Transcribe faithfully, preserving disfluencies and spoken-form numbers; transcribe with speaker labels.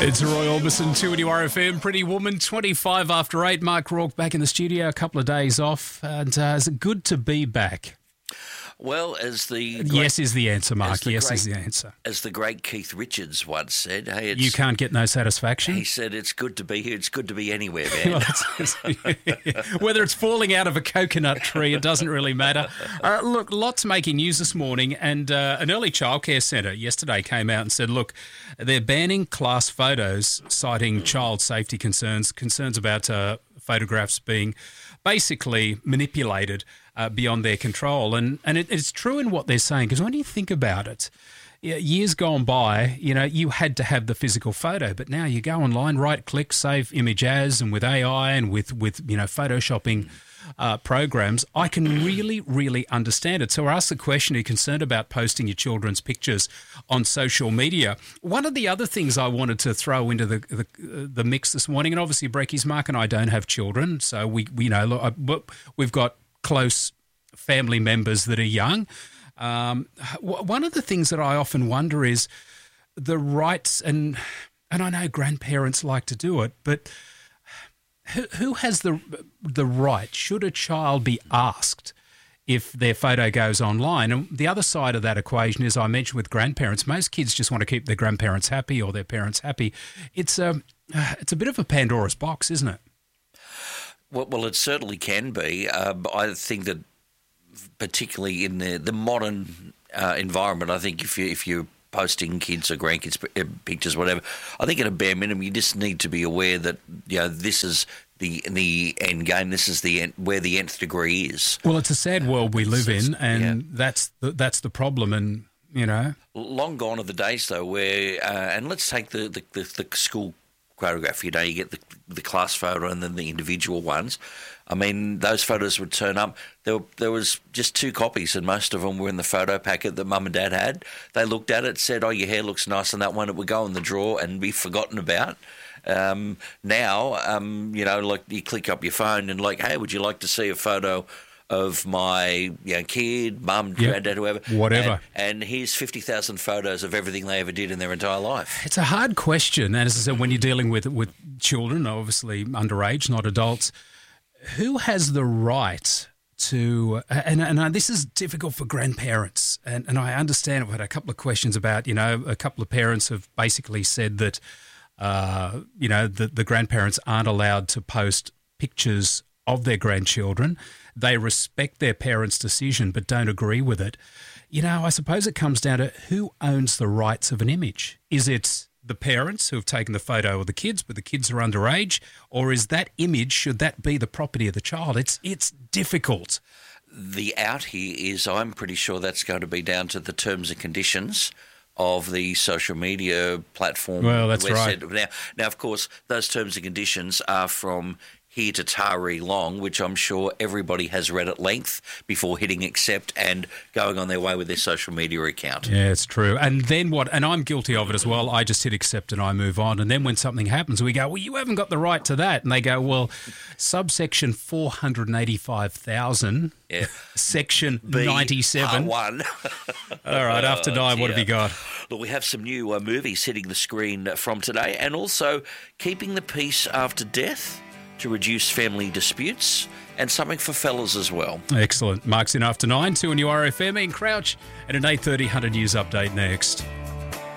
Speaker 1: It's Roy Orbison, two N R F M. Pretty Woman, twenty-five after eight. Mark Rourke back in the studio, a couple of days off. And uh, is it good to be back?
Speaker 2: Well, as the... Great,
Speaker 1: yes is the answer, Mark.
Speaker 2: the
Speaker 1: Yes
Speaker 2: great,
Speaker 1: is the answer.
Speaker 2: As the great Keith Richards once said, hey, it's...
Speaker 1: You can't get no satisfaction?
Speaker 2: He said, it's good to be here. It's good to be anywhere, man.
Speaker 1: Whether it's falling out of a coconut tree, it doesn't really matter. Uh, look, lots making news this morning, and uh, an early childcare centre yesterday came out and said, look, they're banning class photos, citing child safety concerns, concerns about uh, photographs being basically manipulated uh, beyond their control. And, and it, it's true in what they're saying, because when you think about it, years gone by, you know, you had to have the physical photo, but now you go online, right-click, save image as, and with A I and with, with you know, photoshopping uh, programs, I can really, really understand it. So I asked the question, are you concerned about posting your children's pictures on social media? One of the other things I wanted to throw into the the, the mix this morning, and obviously, Brekkies, Mark and I don't have children, so we, we you know, look, we've got close family members that are young. Um, one of the things that I often wonder is the rights, and and I know grandparents like to do it, but who, who has the the right? Should a child be asked if their photo goes online? And the other side of that equation is, I mentioned with grandparents, most kids just want to keep their grandparents happy or their parents happy. It's a it's a bit of a Pandora's box, isn't it?
Speaker 2: Well, well it certainly can be. Uh, I think that, particularly in the, the modern uh, environment, I think if you if you're posting kids or grandkids pictures, whatever, I think at a bare minimum you just need to be aware that, you know, this is the the end game. This is the end, where the nth degree is. Well,
Speaker 1: it's a sad world we live in, and yeah. that's the, that's the problem. And you know,
Speaker 2: long gone are the days though where uh, and let's take the the, the, the school photograph. You know, you get the the class photo and then the individual ones. I mean, those photos would turn up. There, there was just two copies, and most of them were in the photo packet that Mum and Dad had. They looked at it, said, "Oh, your hair looks nice on that one." It would go in the drawer and be forgotten about. Um, now, um, you know, like you click up your phone and like, "Hey, would you like to see a photo of my you know, kid, Mum, yep. Granddad, whoever,
Speaker 1: whatever?"
Speaker 2: And, and here's fifty thousand photos of everything they ever did in their entire life.
Speaker 1: It's a hard question, and as I said, when you're dealing with with children, obviously underage, not adults. Who has the right to, and, and this is difficult for grandparents, and, and I understand. I've had a couple of questions about, you know, a couple of parents have basically said that, uh, you know, the, the grandparents aren't allowed to post pictures of their grandchildren. They respect their parents' decision but don't agree with it. You know, I suppose it comes down to who owns the rights of an image. Is it the parents who have taken the photo of the kids, but the kids are underage, or is that image, should that be the property of the child? It's it's difficult.
Speaker 2: The out here is, I'm pretty sure that's going to be down to the terms and conditions of the social media platform.
Speaker 1: Well, that's right.
Speaker 2: Now, now, of course, those terms and conditions are from here to Tari long, which I'm sure everybody has read at length before hitting accept and going on their way with their social media account.
Speaker 1: Yeah, it's true. And then what, and I'm guilty of it as well, I just hit accept and I move on. And then when something happens, we go, well, you haven't got the right to that. And they go, well, subsection four hundred eighty-five thousand,
Speaker 2: yeah.
Speaker 1: section
Speaker 2: B,
Speaker 1: ninety-seven.
Speaker 2: R one.
Speaker 1: All right, after nine, oh, what have you got?
Speaker 2: Look, we have some new uh, movies hitting the screen from today, and also Keeping the Peace After Death, to reduce family disputes, and something for fellas as well.
Speaker 1: Excellent. Mark's in after nine, two N R F M, Ian Crouch, and an eight thirty one hundred News Update next.